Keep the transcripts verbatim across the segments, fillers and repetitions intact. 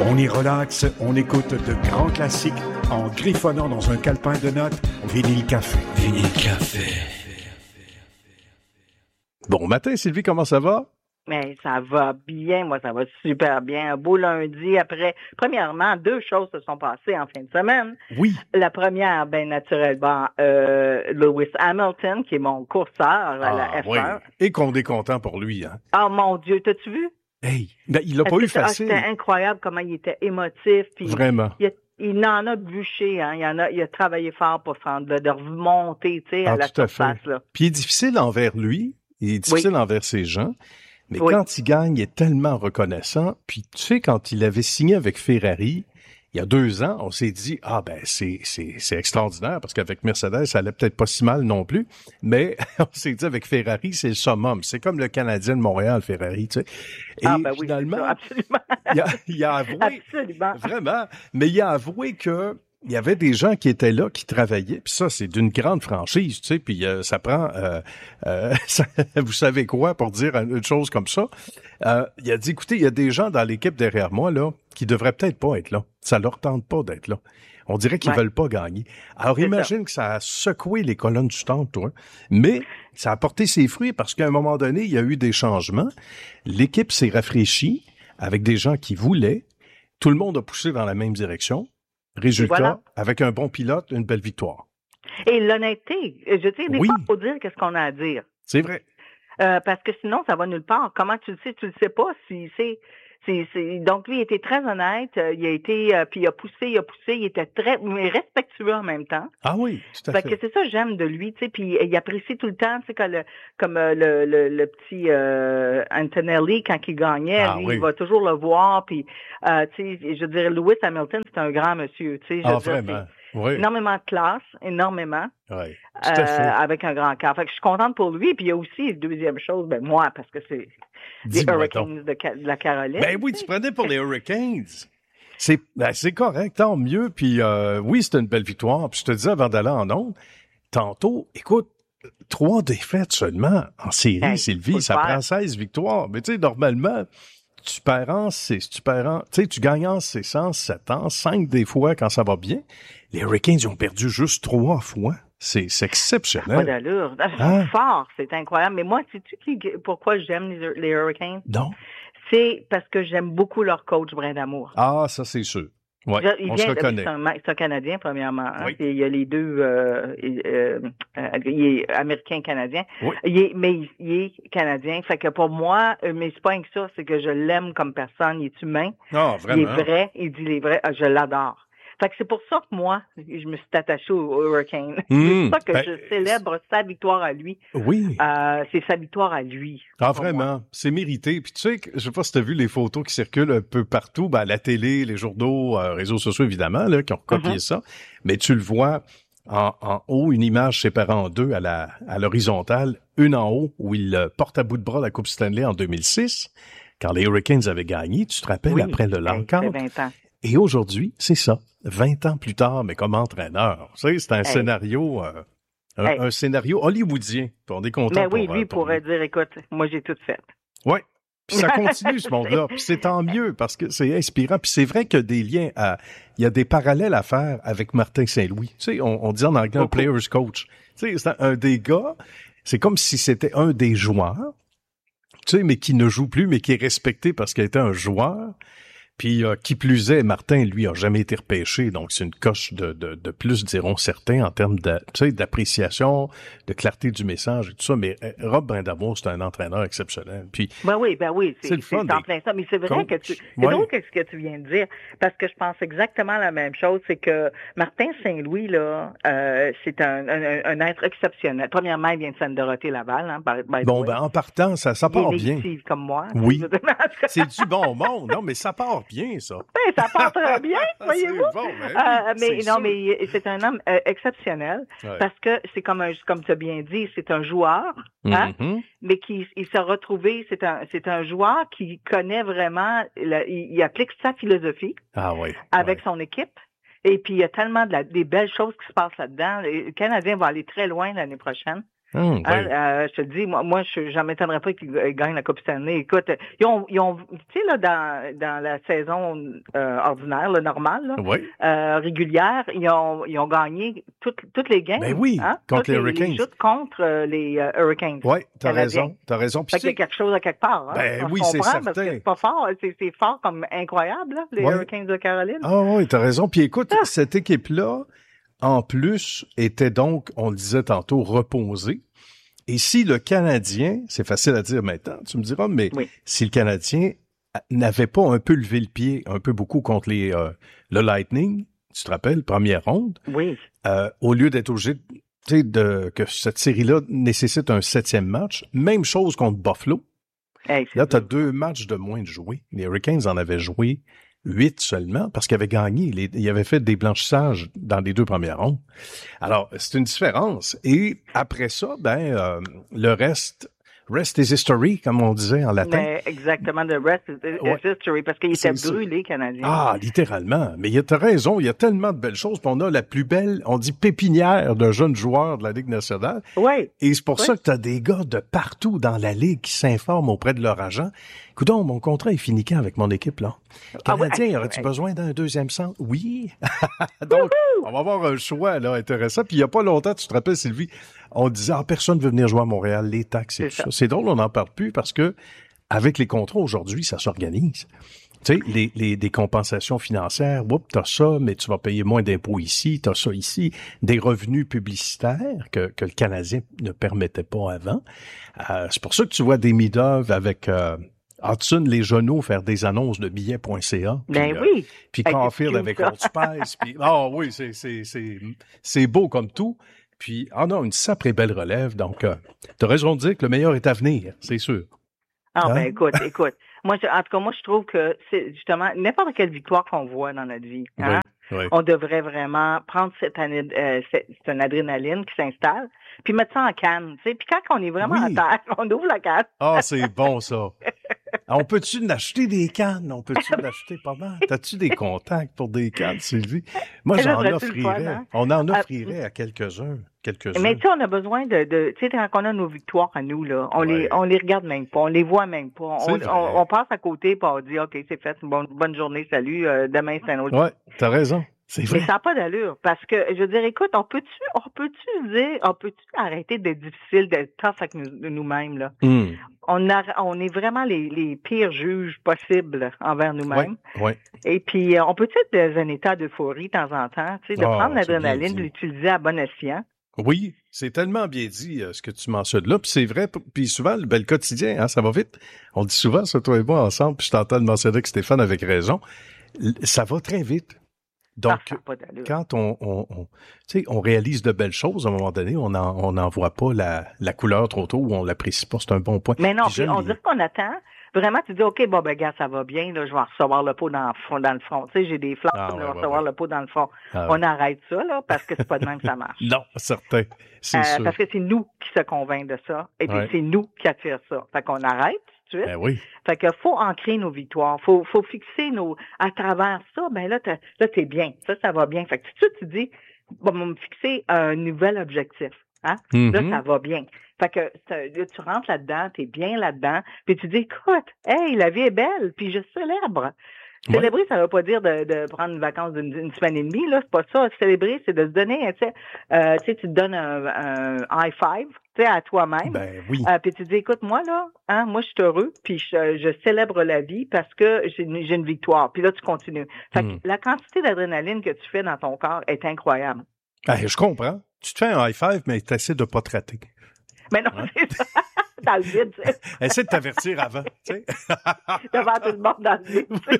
On y relaxe, on écoute de grands classiques en griffonnant dans un calepin de notes. Vinyle Café. Vinyle Café. Bon matin, Sylvie, comment ça va? Mais ça va bien, moi ça va super bien. Un beau lundi après. Premièrement, deux choses se sont passées en fin de semaine. Oui. La première, ben naturellement, euh, Lewis Hamilton, qui est mon courseur à la Ah, F un. oui. Et qu'on est content pour lui, hein? Oh mon Dieu, t'as-tu vu? Hey, ben, il l'a pas Est-ce eu que t'as- ah, facile. C'était incroyable comment il était émotif. Puis Vraiment. Il, a- il en a bûché, hein. Il en a, il a travaillé fort pour se rendre là, de remonter, tu sais, Ah, à la tout à surface, fait. là. Puis il est difficile envers lui, il est difficile envers ses gens, mais Oui. quand il gagne, il est tellement reconnaissant. Puis tu sais, quand il avait signé avec Ferrari, il y a deux ans, on s'est dit, ah ben c'est c'est c'est extraordinaire, parce qu'avec Mercedes, ça allait peut-être pas si mal non plus, mais on s'est dit, avec Ferrari, c'est le summum. C'est comme le Canadien de Montréal, Ferrari, tu sais. Et Ah, ben oui, c'est finalement, ça, absolument. il a, il a avoué, Absolument. vraiment, mais il a avoué que il y avait des gens qui étaient là, qui travaillaient, puis ça, c'est d'une grande franchise, tu sais, puis euh, ça prend, euh, euh, ça- vous savez quoi, pour dire une chose comme ça. Euh, il a dit, écoutez, il y a des gens dans l'équipe derrière moi, là, qui devraient peut-être pas être là. Ça leur tente pas d'être là. On dirait qu'ils Ouais. veulent pas gagner. Alors, C'est imagine que ça a secoué les colonnes du temple, toi. Mais ça a porté ses fruits parce qu'à un moment donné, il y a eu des changements. L'équipe s'est rafraîchie avec des gens qui voulaient. Tout le monde a poussé dans la même direction. Résultat, voilà. avec un bon pilote, une belle victoire. Et l'honnêteté, je veux dire, des Oui. fois, il faut dire qu'est-ce qu'on a à dire. C'est vrai. Euh, parce que sinon, ça va nulle part. Comment tu le sais? Tu le sais pas si c'est... c'est, c'est... Donc, lui, il était très honnête. euh, Il a été... euh, puis il a poussé, il a poussé. Il était très... mais respectueux en même temps. Ah oui, tout à Fait fait. que c'est ça que j'aime de lui, tu sais, puis il apprécie tout le temps, tu sais, quand le, comme euh, le, le, le petit euh, Antonelli, quand il gagnait, Ah lui, oui. il va toujours le voir, puis, euh, tu sais, je veux dire, Lewis Hamilton, c'est un grand monsieur, tu sais, je Ah, veux dire, vraiment. c'est Oui. énormément de classe, énormément, Oui, tout à euh, fait. avec un grand cœur. Fait que je suis contente pour lui, puis il y a aussi, deuxième chose, ben moi, parce que c'est les Dis-moi donc. Hurricanes de, Ca- de la Caroline. Ben oui, tu prenais pour les Hurricanes. C'est ben, c'est correct, tant mieux. Puis euh, oui, c'était une belle victoire. Puis je te disais avant d'aller en ondes, tantôt, écoute, trois défaites seulement en série, Hey, faut Sylvie, le ça faire. prend seize victoires. Mais tu sais, normalement, tu perds en, c'est, tu perds en, tu sais, tu gagnes en c'est cent, sept ans, cinq des fois quand ça va bien. Les Hurricanes, ils ont perdu juste trois fois. C'est, c'est Pas exceptionnel. d'allure. Ils sont Hein? forts, c'est incroyable. Mais moi, sais-tu qui, pourquoi j'aime les, les Hurricanes? Non? C'est parce que j'aime beaucoup leur coach, Brindamour. Ah, ça, c'est sûr. Ouais, Je- il on se vient de, reconnaît. c'est un, c'est un Canadien, premièrement. Hein. Oui. Il y a les deux, euh, il, euh, euh, il est américain-canadien. Oui. Il est, mais il, il est Canadien. Fait que pour moi, euh, mais c'est pas rien que ça, c'est que je l'aime comme personne. Il est humain. Ah, Il vraiment. est vrai. Il dit les vrais. Ah, je l'adore. Fait que c'est pour ça que moi, je me suis attachée au au Hurricane. Mmh. C'est pour ça que Ben, je célèbre sa victoire à lui. Oui. Euh, c'est sa victoire à lui. Ah, pour moi. vraiment, c'est mérité. Puis tu sais, que- je sais pas si tu as vu les photos qui circulent un peu partout, ben, à la télé, les journaux, euh, réseaux sociaux, évidemment, là, qui ont copié Mhm. ça. Mais tu le vois en, en haut, une image séparée en deux à la à l'horizontale, une en haut où il euh, porte à bout de bras la Coupe Stanley en deux mille six, quand les Hurricanes avaient gagné, tu te rappelles, Oui. après le Hey, lockout. c'est vingt ans. Et aujourd'hui, c'est ça, vingt ans plus tard, mais comme entraîneur. Tu sais, c'est un Hey. scénario... euh, un, Hey. un scénario hollywoodien. Puis on est content Mais oui, pour, lui euh, pour pourrait dire, écoute, moi j'ai tout fait. Oui. Puis ça continue, ce monde-là. Puis c'est tant mieux parce que c'est inspirant. Puis c'est vrai qu'il y a des liens à... Il y a des parallèles à faire avec Martin Saint-Louis. Tu sais, on, on dit en anglais un Beaucoup. player's coach. Tu sais, c'est un des gars, c'est comme si c'était un des joueurs, tu sais, mais qui ne joue plus, mais qui est respecté parce qu'il était un joueur. Puis euh, qui plus est, Martin, lui, a jamais été repêché, donc c'est une coche de, de, de plus, diront certains, en termes de, tu sais, d'appréciation, de clarté du message et tout ça. Mais euh, Rob Brindamour, c'est un entraîneur exceptionnel. Puis Ben oui, ben oui, C'est c'est le c'est fun en des plein ça. Mais c'est vrai coachs. que tu, c'est Ouais. drôle que ce que tu viens de dire, parce que je pense exactement la même chose, c'est que Martin Saint-Louis, là, euh, c'est un, un, un être exceptionnel. Premièrement, il vient de Sainte-Dorothée-Laval, hein, by, by the bon, way. ben en partant, ça, ça Il est part bien. native comme moi. Oui. En tout cas, C'est du bon monde, non, mais ça part bien, ça. ben, ça part très bien, voyez-vous. C'est bon, ben oui, Euh, mais c'est non, sûr. mais c'est un homme euh, exceptionnel Ouais. parce que c'est comme un, comme tu as bien dit, c'est un joueur, hein, Mhm. mais qui il s'est retrouvé, c'est un, c'est un joueur qui connaît vraiment, la- il, il applique sa philosophie Ah oui. avec ouais. son équipe. Et puis il y a tellement de la- des belles choses qui se passent là-dedans. Le Canadien va aller très loin l'année prochaine. Hum, oui. Hein, euh, je te dis, moi, moi je ne m'étonnerais pas qu'ils gagnent la Coupe Stanley. Écoute, ils ont, ils ont tu sais, là, dans, dans la saison euh, ordinaire, là, normale, là, Oui. euh, régulière, ils ont, ils ont gagné toutes, toutes les games. Ben oui, hein, contre les les Hurricanes. Les joutes contre euh, les euh, Hurricanes. Oui, t'as canadiens. raison, t'as raison. Puis Fait qu'il y a quelque chose à quelque part. Hein? Ben On oui, se c'est comprend, certain. Parce que c'est pas fort, c'est, c'est fort comme incroyable, là, les Ouais. Hurricanes de Caroline. Ah oui, t'as raison. Puis écoute, Ah. cette équipe-là, en plus, était donc, on le disait tantôt, reposée. Et si le Canadien, c'est facile à dire maintenant, tu me diras, mais Oui. si le Canadien n'avait pas un peu levé le pied, un peu beaucoup contre les euh, le Lightning, tu te rappelles, première ronde, Oui. euh, au lieu d'être obligé, tu sais, de que cette série-là nécessite un septième match, même chose contre Buffalo. Hey, c'est Là, tu as dur. deux matchs de moins de jouer. Les Hurricanes en avaient joué huit seulement parce qu'ils avaient gagné. Les, ils avaient fait des blanchissages dans les deux premières rondes. Alors, c'est une différence. Et après ça, ben, euh, le reste, rest is history, comme on disait en latin. Mais exactement, the rest is, is Ouais. history, parce qu'ils C'est étaient ça. brûlés, Canadiens. Ah, littéralement. Mais il a raison, il y a tellement de belles choses. Puis on a la plus belle, on dit pépinière de jeunes joueurs de la Ligue nationale. Oui. Et c'est pour Oui. ça que tu as des gars de partout dans la Ligue qui s'informent auprès de leur agent. Coudon, mon contrat est fini quand avec mon équipe, là? Ah oui, Canadien, hey, aurais-tu hey. besoin d'un deuxième centre? Oui. Donc, on va avoir un choix, là, intéressant. Puis il y a pas longtemps, tu te rappelles, Sylvie, on disait, ah, personne veut venir jouer à Montréal, les taxes et C'est tout ça. ça. C'est drôle, on n'en parle plus parce que, avec les contrats aujourd'hui, ça s'organise. Tu sais, les, les, des compensations financières, oups, t'as ça, mais tu vas payer moins d'impôts ici, t'as ça ici. Des revenus publicitaires que, que le Canadien ne permettait pas avant. Euh, c'est pour ça que tu vois des Midov avec euh, Hudson, les genoux, faire des annonces de billets point c a. Ben puis, euh, oui. Puis Hey, Caulfield c'est avec cute, Old Spice. Puis, ah oui, c'est, c'est, c'est, c'est beau comme tout. Puis, ah non, une sacrée belle relève. Donc, euh, t'as raison de dire que le meilleur est à venir, c'est sûr. Ah, Hein? ben écoute, écoute. Moi, je- en tout cas, moi, je trouve que c'est justement n'importe quelle victoire qu'on voit dans notre vie. Hein? Oui, oui. On devrait vraiment prendre cette, année, euh, cette, cette adrénaline qui s'installe, puis mettre ça en canne, tu sais. Puis quand on est vraiment Oui. à terre, on ouvre la canne. Ah, c'est bon, ça. On peut-tu acheter des cannes? On peut-tu l'acheter pas mal? T'as-tu des contacts pour des cannes, Sylvie? Moi, Ça j'en serait-tu le offrirais. fun, hein? On en Ah, offrirait à quelques-uns. Quelques-uns. Mais tu sais, on a besoin de, de tu sais, quand on a nos victoires à nous, là, on Ouais. les, on les regarde même pas, on les voit même pas. C'est On, vrai. on, on passe à côté, puis on dit, OK, c'est fait, une bonne, bonne journée, salut, euh, demain c'est un autre. Ouais, t'as raison. C'est Mais vrai. ça n'a pas d'allure, parce que, je veux dire, écoute, on peut-tu, on peut-tu dire, on peut-tu arrêter d'être difficile, d'être tough avec nous, nous-mêmes, là? Hum. On a, on est vraiment les, les pires juges possibles envers Ouais, nous-mêmes. ouais. Et puis, euh, on peut être dans un état d'euphorie de temps en temps, tu sais, de Ah, prendre c'est bien l'adrénaline, dit. de l'utiliser à bon escient. Oui, c'est tellement bien dit euh, ce que tu mentionnes là, puis c'est vrai, p- puis souvent le bel quotidien, hein, ça va vite. On dit souvent ça toi et moi ensemble, puis je t'entends le mentionner que Stéphane avec raison. L- Ça va très vite. Donc Ah, ça n'a pas d'allure. quand on, on, on tu sais, on réalise de belles choses à un moment donné, on n'en on n'en voit pas la, la couleur trop tôt ou on l'apprécie pas, c'est un bon point. Mais non, Puis puis j'aime on les- dirait qu'on attend. Vraiment, tu dis, OK, bon, ben, gars, ça va bien, là, je vais recevoir le pot dans le front, dans le front. Tu sais, j'ai des fleurs, Ah, je ouais, vais ouais, recevoir ouais. le pot dans le front. Ah, ouais. On arrête ça, là, parce que c'est pas de même que ça marche. Non, certain, c'est Euh, sûr. parce que c'est nous qui se convainc de ça, et puis Ouais. c'est nous qui attirent ça. Fait qu'on arrête tout de suite. Ben oui. Fait que faut ancrer nos victoires, faut faut fixer nos à travers ça, ben là t'as- là t'es bien, ça ça va bien. Fait que tout de suite tu dis bon, on va me fixer un nouvel objectif, hein. Là Mhm. ça va bien. Fait que ça- là, tu rentres là-dedans, t'es bien là-dedans, puis tu dis écoute, hey la vie est belle, puis je célèbre. Ouais. Célébrer, ça veut pas dire de, de prendre une vacance d'une une semaine et demie, là, c'est pas ça. Célébrer, c'est de se donner, tu sais, euh, tu sais, tu te donnes un, un high five, tu sais, à toi-même. Ben oui. Euh, puis tu dis, écoute, moi, là, hein, moi, je suis heureux, puis je, je célèbre la vie parce que j'ai une, j'ai une victoire. Puis là, tu continues. Fait Hmm. que la quantité d'adrénaline que tu fais dans ton corps est incroyable. Ben, je comprends. Tu te fais un high five, mais tu essaies de pas te rater. Mais non, Hein? c'est ça. Dans le vide, tu sais. Essaie de t'avertir avant, tu sais. Devant tout le monde dans le vide. tu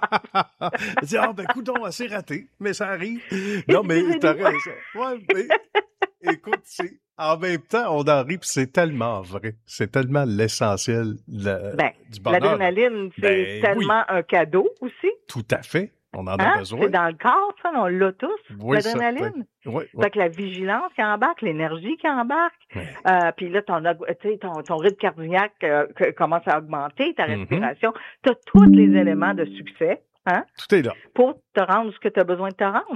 sais. Dis, ah, ben, coudon, assez raté, mais ça arrive. Non, mais t'as raison. Ouais, mais, écoute, c'est, en même temps, on en rit, puis c'est tellement vrai. C'est tellement l'essentiel le- Ben, du bonheur. l'adrénaline, c'est Ben, tellement un cadeau aussi. Tout à fait. On en a Hein? besoin. C'est dans le corps, ça, on l'a tous, Oui, l'adrénaline. Oui, oui. Fait que la vigilance qui embarque, l'énergie qui embarque, Ouais. euh, puis là, ton, aug- tu sais, ton, ton rythme cardiaque euh, que- commence à augmenter, ta Mhm. respiration. Tu as tous les éléments de succès hein, Tout est là. pour te rendre ce que tu as besoin de te rendre.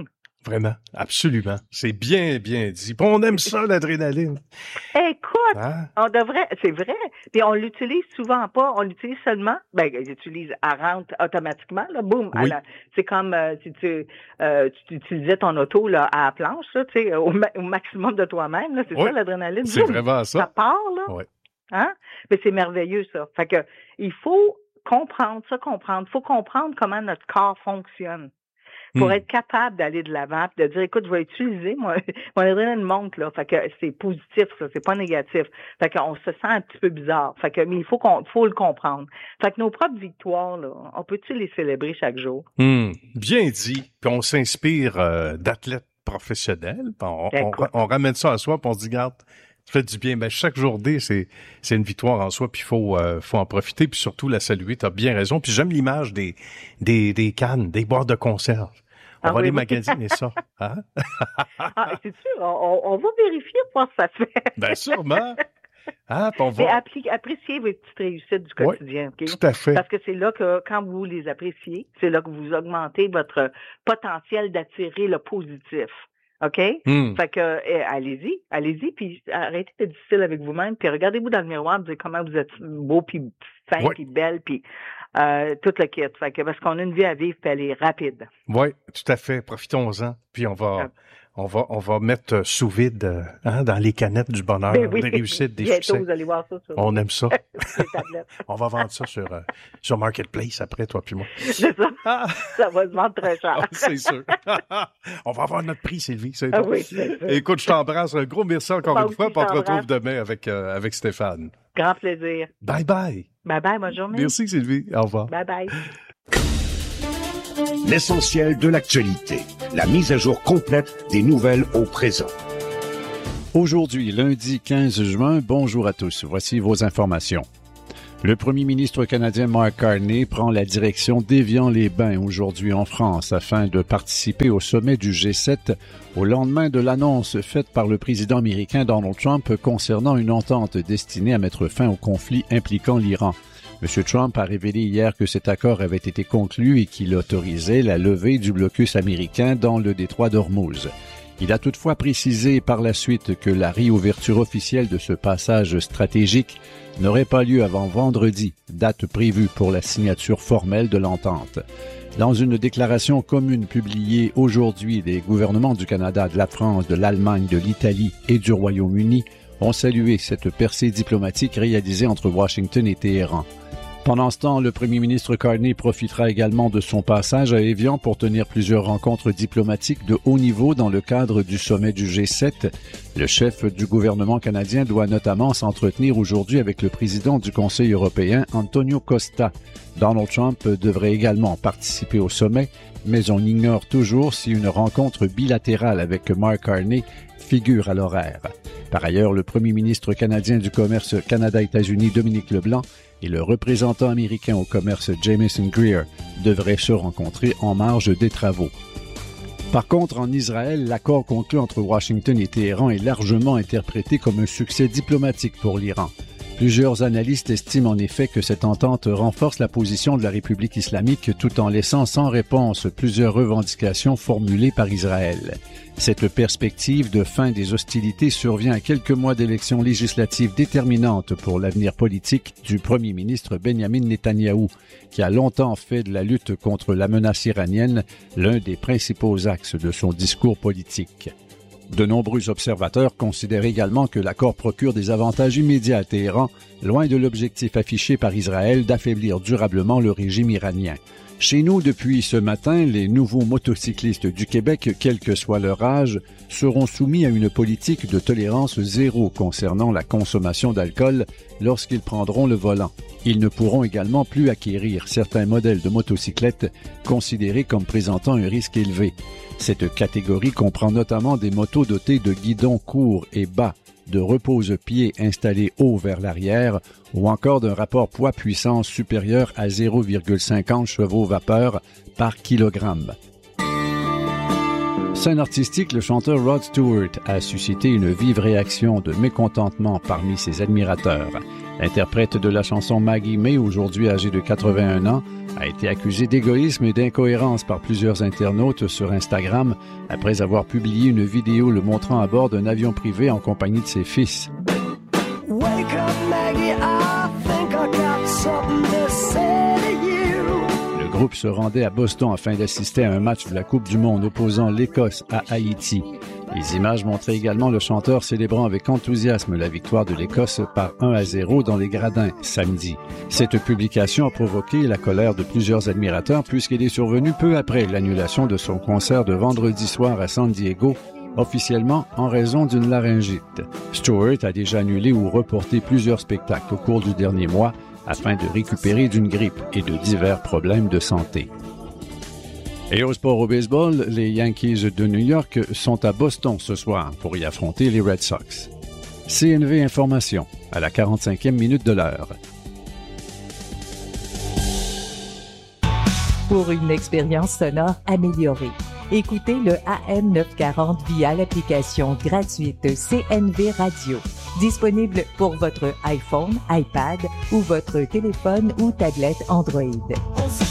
Vraiment, absolument. C'est bien, bien dit. Puis on aime ça, l'adrénaline. Écoute, Hein? on devrait, c'est vrai, puis on l'utilise souvent pas, on l'utilise seulement, ben, j'utilise, elle rentre automatiquement, là, boum, Oui. elle a- c'est comme euh, si tu, euh, tu utilisais ton auto, là, à la planche, là, tu sais, au, ma- au maximum de toi-même, là, c'est Oui. ça, l'adrénaline. C'est Boum, vraiment Ça ça. part, là, Oui. hein, mais c'est merveilleux, ça. Fait que, il faut comprendre, ça comprendre, faut comprendre comment notre corps fonctionne. Pour Hmm. être capable d'aller de l'avant, puis de dire, écoute, je vais utiliser mon, mon adrénaline monte, là. Fait que c'est positif, ça, c'est pas négatif. Fait qu'on se sent un petit peu bizarre. Fait que, mais il faut qu'on, faut le comprendre. Fait que nos propres victoires, là, on peut-tu les célébrer chaque jour? Hmm. Bien dit. Puis on s'inspire euh, d'athlètes professionnels. Puis on, on, Écoute. on ramène ça à soi, puis on se dit, garde, ça fait du bien. Ben, chaque journée, c'est, c'est une victoire en soi, puis il faut, euh, faut en profiter, puis surtout la saluer. Tu as bien raison. Puis j'aime l'image des, des, des cannes, des boîtes de conserve. On Ah va oui, aller oui. magasiner ça. Hein? Ah, c'est sûr, on, on va vérifier pour voir si ça se fait. Ben, sûrement. Hein? Puis on Mais va... appli- appréciez vos petites réussites du Oui, quotidien, OK? tout à fait. Parce que c'est là que, quand vous les appréciez, c'est là que vous augmentez votre potentiel d'attirer le positif. OK? Hmm. Fait que, eh, allez-y, allez-y, puis arrêtez d'être difficile avec vous-même, puis regardez-vous dans le miroir, vous dites comment vous êtes beau, puis fin, Ouais. puis belle, puis euh, tout le kit. Fait que, parce qu'on a une vie à vivre, puis elle est rapide. Oui, tout à fait. Profitons-en. Puis on va, Ah. on va, on va mettre euh, sous vide euh, hein, dans les canettes du bonheur, Ben oui. des réussites, des Bientôt, succès. vous allez voir ça sur On aime ça. les tablettes. On va vendre ça sur, euh, sur Marketplace après, toi puis moi. C'est ça. Ah, Ça va se vendre très cher. c'est sûr. On va avoir notre prix, Sylvie. C'est Ah bon. oui, c'est ça. Écoute, je t'embrasse. Un gros merci encore Moi une fois. aussi, Puis on te je retrouve t'embrasse. demain avec, euh, avec Stéphane. Grand plaisir. Bye bye. Bye bye, bonne journée. Merci, Sylvie. Au revoir. Bye bye. L'essentiel de l'actualité. La mise à jour complète des nouvelles au présent. Aujourd'hui, lundi quinze juin, bonjour à tous. Voici vos informations. Le premier ministre canadien Mark Carney prend la direction d'Évian-les-Bains aujourd'hui en France afin de participer au sommet du G sept au lendemain de l'annonce faite par le président américain Donald Trump concernant une entente destinée à mettre fin au conflit impliquant l'Iran. M. Trump a révélé hier que cet accord avait été conclu et qu'il autorisait la levée du blocus américain dans le détroit d'Ormuz. Il a toutefois précisé par la suite que la réouverture officielle de ce passage stratégique n'aurait pas lieu avant vendredi, date prévue pour la signature formelle de l'entente. Dans une déclaration commune publiée aujourd'hui, les gouvernements du Canada, de la France, de l'Allemagne, de l'Italie et du Royaume-Uni ont salué cette percée diplomatique réalisée entre Washington et Téhéran. Pendant ce temps, le premier ministre Carney profitera également de son passage à Évian pour tenir plusieurs rencontres diplomatiques de haut niveau dans le cadre du sommet du G sept. Le chef du gouvernement canadien doit notamment s'entretenir aujourd'hui avec le président du Conseil européen, Antonio Costa. Donald Trump devrait également participer au sommet, mais on ignore toujours si une rencontre bilatérale avec Mark Carney figure à l'horaire. Par ailleurs, le premier ministre canadien du commerce Canada-États-Unis, Dominique Leblanc, et le représentant américain au commerce Jamieson Greer devraient se rencontrer en marge des travaux. Par contre, en Israël, l'accord conclu entre Washington et Téhéran est largement interprété comme un succès diplomatique pour l'Iran. Plusieurs analystes estiment en effet que cette entente renforce la position de la République islamique tout en laissant sans réponse plusieurs revendications formulées par Israël. Cette perspective de fin des hostilités survient à quelques mois d'élections législatives déterminantes pour l'avenir politique du premier ministre Benjamin Netanyahou, qui a longtemps fait de la lutte contre la menace iranienne l'un des principaux axes de son discours politique. De nombreux observateurs considèrent également que l'accord procure des avantages immédiats à Téhéran, loin de l'objectif affiché par Israël d'affaiblir durablement le régime iranien. Chez nous, depuis ce matin, les nouveaux motocyclistes du Québec, quel que soit leur âge, seront soumis à une politique de tolérance zéro concernant la consommation d'alcool lorsqu'ils prendront le volant. Ils ne pourront également plus acquérir certains modèles de motocyclettes considérés comme présentant un risque élevé. Cette catégorie comprend notamment des motos dotées de guidons courts et bas, de repose-pieds installés haut vers l'arrière ou encore d'un rapport poids-puissance supérieur à zéro virgule cinquante chevaux vapeur par kilogramme. scène artistique, le chanteur Rod Stewart a suscité une vive réaction de mécontentement parmi ses admirateurs. L'interprète de la chanson Maggie May, aujourd'hui âgé de quatre-vingt-un ans, a été accusé d'égoïsme et d'incohérence par plusieurs internautes sur Instagram après avoir publié une vidéo le montrant à bord d'un avion privé en compagnie de ses fils. Wake up, Maggie, I think I got something to say to you. Le groupe se rendait à Boston afin d'assister à un match de la Coupe du Monde opposant l'Écosse à Haïti. Les images montraient également le chanteur célébrant avec enthousiasme la victoire de l'Écosse par un à zéro dans les gradins samedi. Cette publication a provoqué la colère de plusieurs admirateurs puisqu'elle est survenue peu après l'annulation de son concert de vendredi soir à San Diego, officiellement en raison d'une laryngite. Stewart a déjà annulé ou reporté plusieurs spectacles au cours du dernier mois afin de récupérer d'une grippe et de divers problèmes de santé. Et au sport au baseball, les Yankees de New York sont à Boston ce soir pour y affronter les Red Sox. C N V Information, à la quarante-cinquième minute de l'heure. Pour une expérience sonore améliorée, écoutez le A M neuf cent quarante via l'application gratuite C N V Radio, disponible pour votre iPhone, iPad ou votre téléphone ou tablette Android.